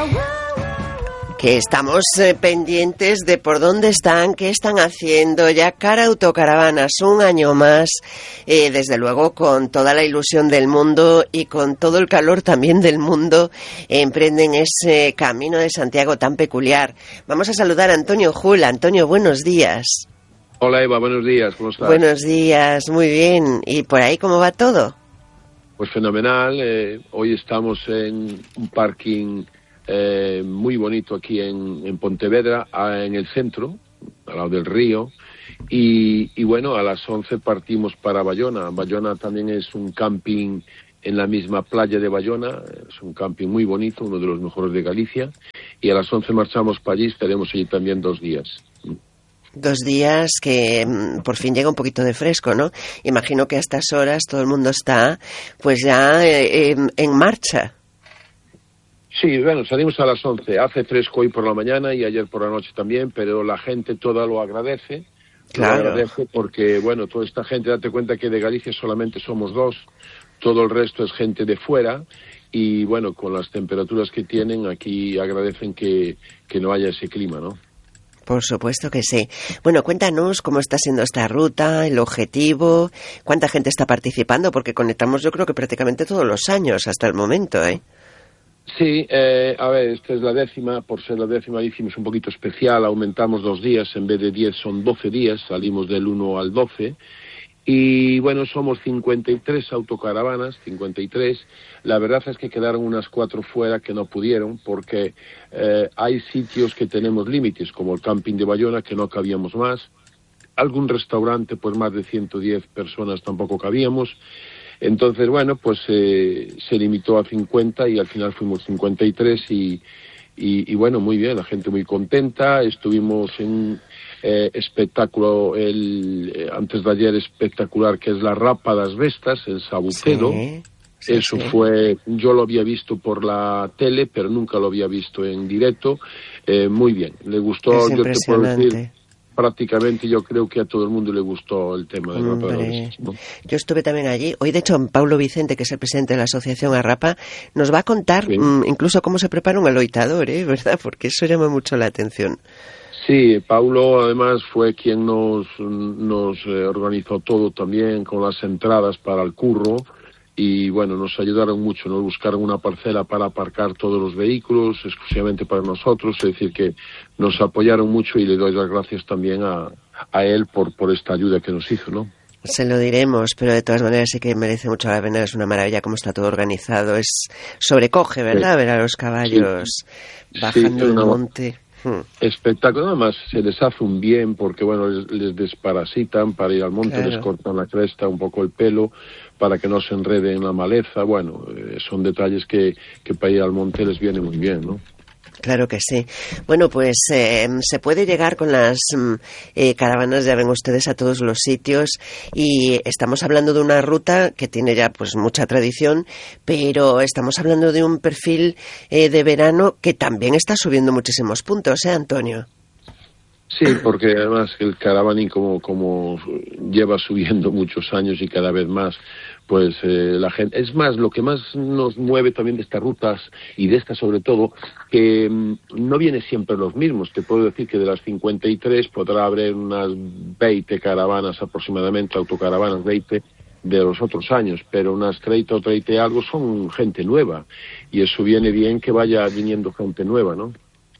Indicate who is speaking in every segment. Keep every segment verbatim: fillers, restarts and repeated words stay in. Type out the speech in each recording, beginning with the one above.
Speaker 1: Que estamos eh, pendientes de por dónde están, qué están haciendo. Ya Cara Autocaravanas, un año más, eh, desde luego con toda la ilusión del mundo y con todo el calor también del mundo, eh, emprenden ese camino de Santiago tan peculiar. Vamos a saludar a Antonio Jul. Antonio, buenos días.
Speaker 2: Hola Eva, buenos días, ¿cómo estás?
Speaker 1: Buenos días, muy bien. ¿Y por ahí cómo va todo?
Speaker 2: Pues fenomenal, eh, hoy estamos en un parking eh, muy bonito aquí en, en Pontevedra, en el centro, al lado del río, y, y bueno, a las once partimos para Bayona. Bayona también es un camping en la misma playa de Bayona, es un camping muy bonito, uno de los mejores de Galicia, y a las once marchamos para allí, estaremos allí también dos días.
Speaker 1: Dos días que mm, por fin llega un poquito de fresco, ¿no? Imagino que a estas horas todo el mundo está pues ya eh, en, en marcha.
Speaker 2: Sí, bueno, salimos a las once. Hace fresco hoy por la mañana y ayer por la noche también, pero la gente toda lo agradece.
Speaker 1: Claro.
Speaker 2: Lo agradece porque, bueno, toda esta gente, date cuenta que de Galicia solamente somos dos, todo el resto es gente de fuera y, bueno, con las temperaturas que tienen, aquí agradecen que, que no haya ese clima, ¿no?
Speaker 1: Por supuesto que sí. Bueno, cuéntanos cómo está siendo esta ruta, el objetivo, cuánta gente está participando, porque conectamos yo creo que prácticamente todos los años hasta el momento, ¿eh?
Speaker 2: Sí, eh, a ver, esta es la décima, por ser la décima hicimos un poquito especial, aumentamos dos días, en vez de diez son doce días, salimos del uno al doce, y bueno, somos cincuenta y tres autocaravanas, cincuenta y tres, la verdad es que quedaron unas cuatro fuera que no pudieron, porque eh, hay sitios que tenemos límites, como el camping de Bayona, que no cabíamos más, algún restaurante, pues más de ciento diez personas tampoco cabíamos. Entonces, bueno, pues eh, se limitó a cincuenta y al final fuimos cincuenta y tres y, y, y bueno, muy bien, la gente muy contenta. Estuvimos en eh, espectáculo, el eh, antes de ayer espectacular, que es la Rapa das Vestas, el Sabucedo. Sí, sí, Eso sí. fue, yo lo había visto por la tele, pero nunca lo había visto en directo. Eh, muy bien, le gustó,
Speaker 1: es
Speaker 2: yo te puedo decir. Prácticamente yo creo que a todo el mundo le gustó el tema de Rapa das Vestas, ¿no?
Speaker 1: Yo estuve también allí. Hoy, de hecho, Paulo Vicente, que es el presidente de la Asociación Arrapa, nos va a contar sí. mmm, incluso cómo se prepara un aloitador, ¿eh? ¿Verdad? Porque eso llama mucho la atención.
Speaker 2: Sí, Paulo además fue quien nos, nos eh, organizó todo también con las entradas para el curro. Y bueno, nos ayudaron mucho, nos buscaron una parcela para aparcar todos los vehículos, exclusivamente para nosotros, es decir, que nos apoyaron mucho y le doy las gracias también a, a él por, por esta ayuda que nos hizo, ¿no?
Speaker 1: Se lo diremos, pero de todas maneras sí que merece mucho la pena, es una maravilla cómo está todo organizado, es sobrecoge, ¿verdad? Sí. Ver a los caballos sí. bajando sí, el monte.
Speaker 2: Espectáculo, además se les hace un bien porque bueno, les, les desparasitan para ir al monte, claro. Les cortan la cresta, un poco el pelo para que no se enrede en la maleza, bueno, eh, son detalles que, que para ir al monte les viene muy bien, ¿no?
Speaker 1: Claro que sí. Bueno, pues eh, se puede llegar con las eh, caravanas, ya ven ustedes, a todos los sitios y estamos hablando de una ruta que tiene ya pues mucha tradición, pero estamos hablando de un perfil eh, de verano que también está subiendo muchísimos puntos, ¿eh, Antonio?
Speaker 2: Sí, porque además el caravaning como, como lleva subiendo muchos años y cada vez más, pues eh, la gente, es más, lo que más nos mueve también de estas rutas y de estas sobre todo, que mmm, no viene siempre los mismos. Te puedo decir que de las cincuenta y tres podrá haber unas veinte caravanas aproximadamente, autocaravanas veinte de los otros años, pero unas treinta o treinta y algo son gente nueva y eso viene bien que vaya viniendo gente nueva, ¿no?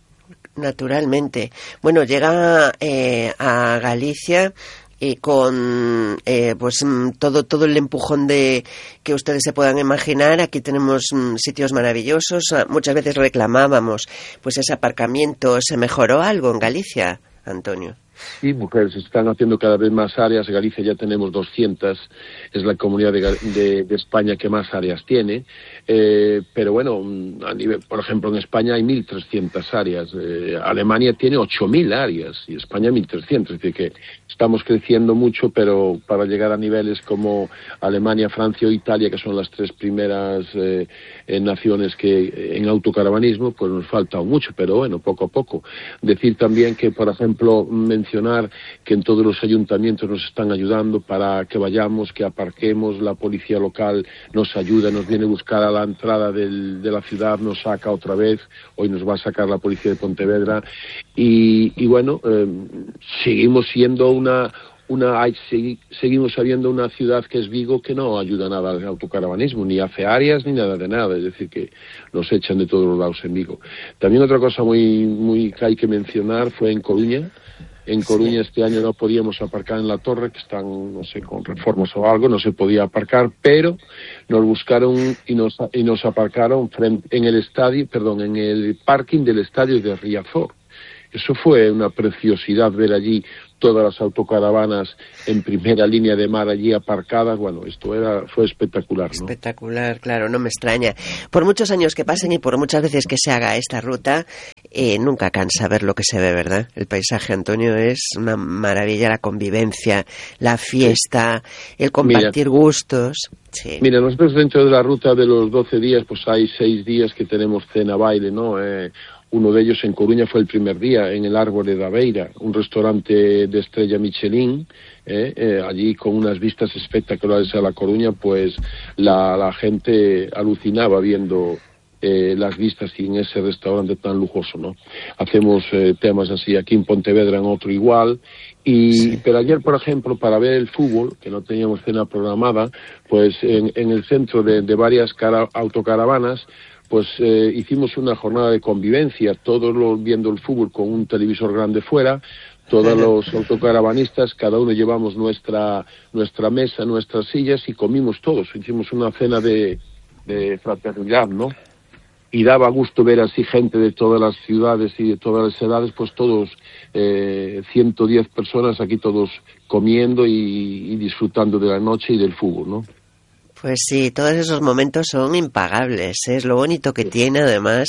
Speaker 1: Naturalmente. Bueno, llega eh, a Galicia y con eh, pues todo todo el empujón de que ustedes se puedan imaginar. Aquí tenemos mm, sitios maravillosos. Muchas veces reclamábamos pues ese aparcamiento. ¿Se mejoró algo en Galicia, Antonio?
Speaker 2: Sí, mujeres, se están haciendo cada vez más áreas. Galicia ya tenemos doscientas, es la comunidad de, de, de España que más áreas tiene. Eh, pero bueno, a nivel, por ejemplo, en España hay mil trescientas áreas. Eh, Alemania tiene ocho mil áreas y España mil trescientas. Es decir, que estamos creciendo mucho, pero para llegar a niveles como Alemania, Francia o Italia, que son las tres primeras eh, naciones que en autocaravanismo, pues nos falta mucho, pero bueno, poco a poco. Decir también que, por ejemplo, mencionar que en todos los ayuntamientos nos están ayudando para que vayamos, que aparquemos, la policía local nos ayuda, nos viene a buscar a la entrada del, de la ciudad, nos saca otra vez, hoy nos va a sacar la policía de Pontevedra, y, y bueno, eh, seguimos siendo una... Una, hay, segui, seguimos habiendo una ciudad que es Vigo que no ayuda nada al autocaravanismo, ni hace áreas ni nada de nada, es decir, que nos echan de todos los lados en Vigo. También otra cosa muy, muy que hay que mencionar fue en Coruña. En Coruña sí. Este año no podíamos aparcar en la torre, que están, no sé, con reformas o algo, no se podía aparcar, pero nos buscaron y nos, y nos aparcaron frente, en el estadio, perdón, en el parking del estadio de Riazor. Eso fue una preciosidad ver allí todas las autocaravanas en primera línea de mar allí aparcadas. Bueno, esto era fue espectacular, ¿no?
Speaker 1: Espectacular, claro, no me extraña. Por muchos años que pasen y por muchas veces que se haga esta ruta, eh, nunca cansa ver lo que se ve, ¿verdad? El paisaje, Antonio, es una maravilla, la convivencia, la fiesta, sí. El compartir mira, gustos. Sí.
Speaker 2: Mira, nosotros dentro de la ruta de los doce días, pues hay seis días que tenemos cena, baile, ¿no? Eh, Uno de ellos en Coruña fue el primer día, en el Árbore da Beira, un restaurante de estrella Michelin, eh, eh, allí con unas vistas espectaculares a La Coruña, pues la, la gente alucinaba viendo eh, las vistas y en ese restaurante tan lujoso, ¿no? Hacemos eh, temas así, aquí en Pontevedra en otro igual, y sí. Pero ayer, por ejemplo, para ver el fútbol, que no teníamos cena programada, pues en, en el centro de, de varias cara, autocaravanas, pues eh, hicimos una jornada de convivencia, todos los viendo el fútbol con un televisor grande fuera, todos los autocaravanistas, cada uno llevamos nuestra nuestra mesa, nuestras sillas y comimos todos, hicimos una cena de, de fraternidad, ¿no? Y daba gusto ver así gente de todas las ciudades y de todas las edades, pues todos, eh, ciento diez personas aquí todos comiendo y, y disfrutando de la noche y del fútbol, ¿no?
Speaker 1: Pues sí, todos esos momentos son impagables, ¿eh? Es lo bonito que tiene además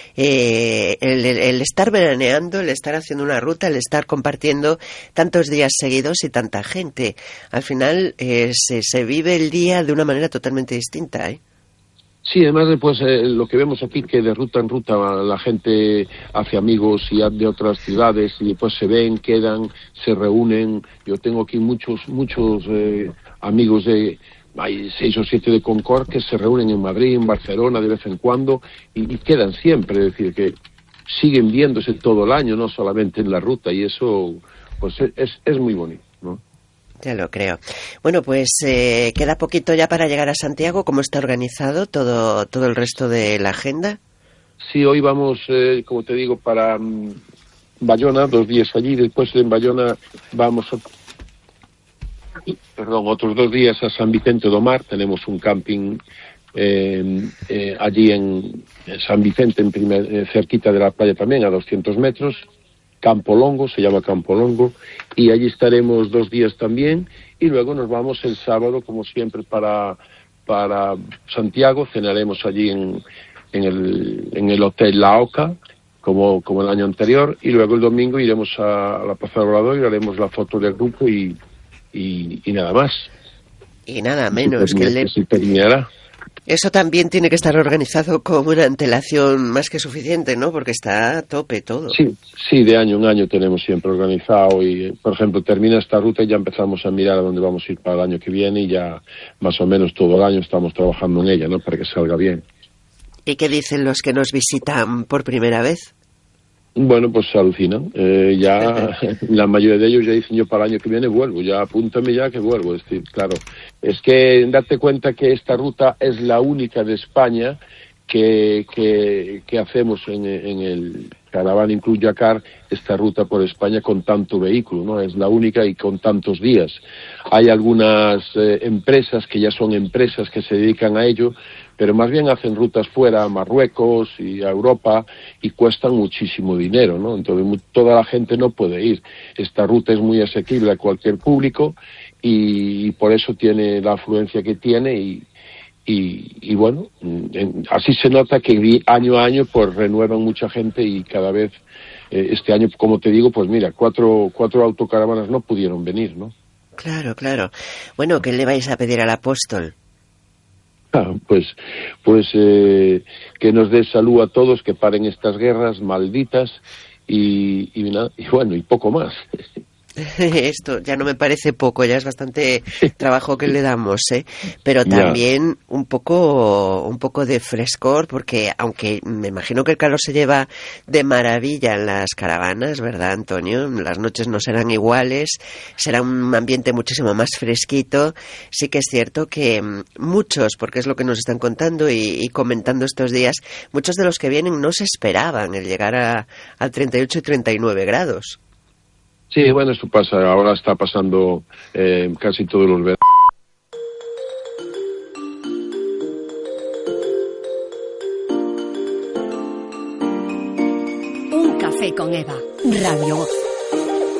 Speaker 1: eh, el, el estar veraneando, el estar haciendo una ruta, el estar compartiendo tantos días seguidos y tanta gente. Al final eh, se, se vive el día de una manera totalmente distinta, ¿eh?
Speaker 2: Sí, además después eh, lo que vemos aquí, que de ruta en ruta la gente hace amigos y de otras ciudades y después se ven, quedan, se reúnen. Yo tengo aquí muchos, muchos eh, amigos de... Hay seis o siete de Concord que se reúnen en Madrid, en Barcelona de vez en cuando y, y quedan siempre, es decir, que siguen viéndose todo el año, no solamente en la ruta, y eso pues es, es muy bonito, ¿no?
Speaker 1: Ya lo creo. Bueno, pues eh, queda poquito ya para llegar a Santiago. ¿Cómo está organizado todo, todo el resto de la agenda?
Speaker 2: Sí, hoy vamos, eh, como te digo, para um, Bayona, dos días allí, después en Bayona vamos a... Perdón, otros dos días a San Vicente do Mar, tenemos un camping eh, eh, allí en San Vicente, en primer, eh, cerquita de la playa también, a doscientos metros, Campo Longo, se llama Campo Longo, y allí estaremos dos días también, y luego nos vamos el sábado, como siempre, para, para Santiago, cenaremos allí en, en, el, en el Hotel La Oca, como, como el año anterior, y luego el domingo iremos a, a la Plaza del Obrador y haremos la foto del grupo y Y, y nada más.
Speaker 1: Y nada menos que el...
Speaker 2: Se terminará.
Speaker 1: Eso también tiene que estar organizado con una antelación más que suficiente, ¿no? Porque está a tope todo.
Speaker 2: Sí, sí, de año en año tenemos siempre organizado y, por ejemplo, termina esta ruta y ya empezamos a mirar a dónde vamos a ir para el año que viene y ya más o menos todo el año estamos trabajando en ella, ¿no? Para que salga bien.
Speaker 1: ¿Y qué dicen los que nos visitan por primera vez?
Speaker 2: Bueno, pues alucinan. Eh, ya la mayoría de ellos ya dicen, yo para el año que viene vuelvo, ya apúntame ya que vuelvo. Es decir, claro, es que date cuenta que esta ruta es la única de España que, que, que hacemos en, en el Caravan Club Yacar, esta ruta por España con tanto vehículo, ¿no? Es la única y con tantos días. Hay algunas eh, empresas que ya son empresas que se dedican a ello, pero más bien hacen rutas fuera, a Marruecos y a Europa, y cuestan muchísimo dinero, ¿no? Entonces toda la gente no puede ir. Esta ruta es muy asequible a cualquier público y, y por eso tiene la afluencia que tiene y, y, y bueno, en, así se nota que año a año pues renuevan mucha gente y cada vez, eh, este año, como te digo, pues mira, cuatro, cuatro autocaravanas no pudieron venir, ¿no?
Speaker 1: Claro, claro. Bueno, ¿qué le vais a pedir al apóstol?
Speaker 2: Ah, pues pues eh, que nos dé salud a todos, que paren estas guerras malditas y, y, y bueno, y poco más.
Speaker 1: Esto ya no me parece poco, ya es bastante trabajo que le damos, ¿eh? Pero también yeah. un poco un poco de frescor, porque aunque me imagino que el calor se lleva de maravilla en las caravanas, ¿verdad, Antonio? Las noches no serán iguales, será un ambiente muchísimo más fresquito. Sí que es cierto que muchos, porque es lo que nos están contando y, y comentando estos días, muchos de los que vienen no se esperaban el llegar a, a treinta y ocho y treinta y nueve grados.
Speaker 2: Sí, bueno, esto pasa, ahora está pasando eh, casi todos los veranos.
Speaker 3: Un café con Eva, Radio Voz.